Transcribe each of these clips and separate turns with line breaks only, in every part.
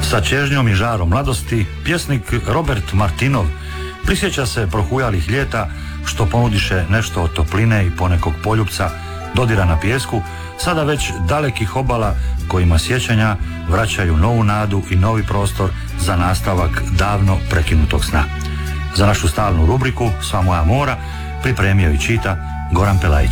Sa čežnjom i žarom mladosti, pjesnik Robert Martinov prisjeća se prohujalih ljeta što ponudiše nešto od topline i ponekog poljupca, dodira na pijesku, sada već dalekih obala kojima sjećanja vraćaju novu nadu i novi prostor za nastavak davno prekinutog sna. Za našu stalnu rubriku Sva moja mora pripremio i čita Goran Pelajić.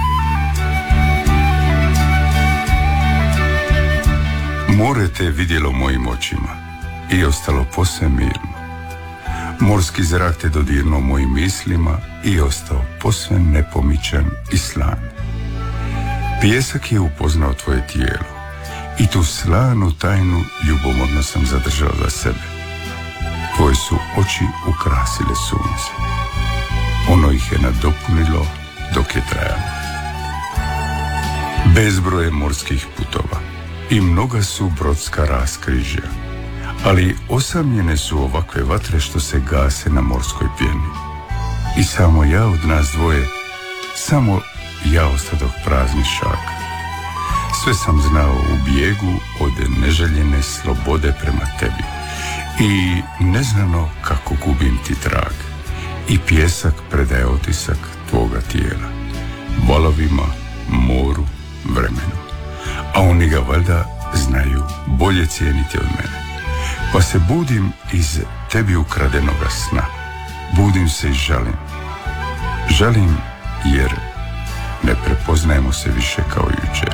More te vidjelo mojim očima i ostalo posve mirno. Morski zrak te dodirnuo mojim mislima i ostao posve nepomičan i slan. Pijesak je upoznao tvoje tijelo i tu slanu tajnu ljubomorno sam zadržao za sebe. Tvoje su oči ukrasile sunce. Ono ih je nadopunilo dok je trajalo. Bezbroj je morskih putova i mnoga su brodska raskrižja, ali osamljene su ovakve vatre što se gase na morskoj pjeni. I samo ja od nas dvoje, samo ja ostadoh prazni šak. Sve sam znao u bijegu od neželjene slobode prema tebi i neznano kako gubim ti trag. I pijesak predaje otisak tvoga tijela valovima, moru, vremenu, a oni ga valjda znaju bolje cijeniti od mene. Pa se budim iz tebi ukradenoga sna, budim se i žalim. Žalim jer ne prepoznajemo se više kao jučer.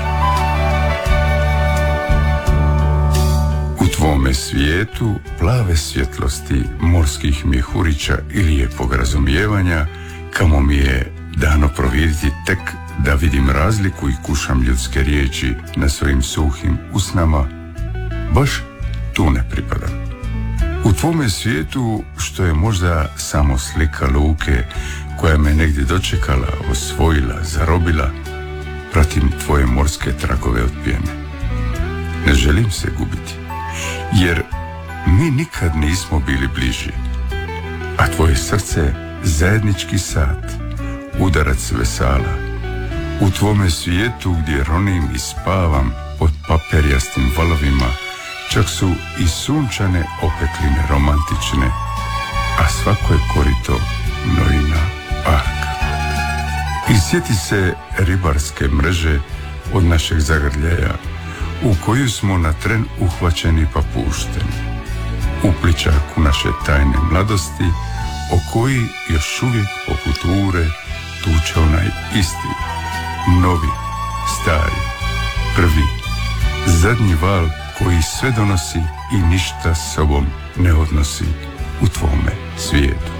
U tvome svijetu plave svjetlosti morskih mjehurića i lijepog razumijevanja, kamo mi je dano providjeti tek da vidim razliku i kušam ljudske riječi na svojim suhim usnama, baš tu ne pripadam. U tvome svijetu, što je možda samo slika luke koja me negdje dočekala, osvojila, zarobila, pratim tvoje morske tragove od pjene. Ne želim se gubiti, jer mi nikad nismo bili bliži, a tvoje srce zajednički sat, udarac vesala. U tvome svijetu gdje ronim i spavam pod paperjastim valovima, čak su i sunčane opekline romantične, a svako je korito Noina arka. I sjeti se ribarske mreže od našeg zagrljaja, u koju smo na tren uhvaćeni pa pušteni. U pličaku naše tajne mladosti, o koji još uvijek poput ure tuče onaj isti, novi, stari, prvi, zadnji val koji sve donosi i ništa s sobom ne odnosi u tvome svijetu.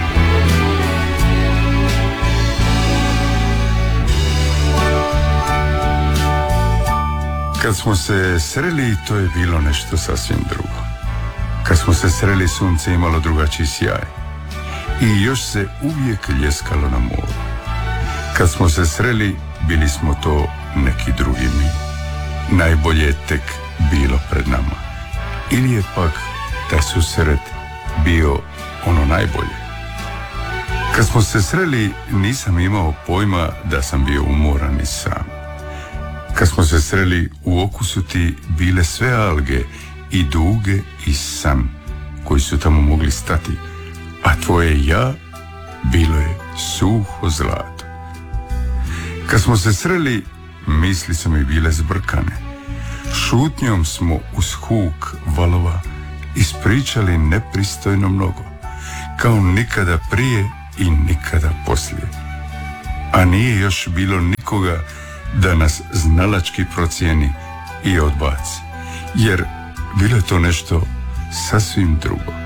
Kad smo se sreli, to je bilo nešto sasvim drugo. Kad smo se sreli, sunce imalo drugačiji sjaj i još se uvijek ljeskalo na moru. Kad smo se sreli, bili smo to neki drugi mi. Najbolje je tek bilo pred nama. Ili je pak taj susret bio ono najbolje. Kad smo se sreli, nisam imao pojma da sam bio umoran i sam. Kad smo se sreli, u okusu ti bile sve alge i duge i san koji su tamo mogli stati, a tvoje ja bilo je suho zlato. Kad smo se sreli, misli su mi bile zbrkane. Šutnjom smo uz huk valova ispričali nepristojno mnogo, kao nikada prije i nikada poslije. A nije još bilo nikoga da nas znalački procijeni i odbaci, jer bilo je to nešto sasvim drugo.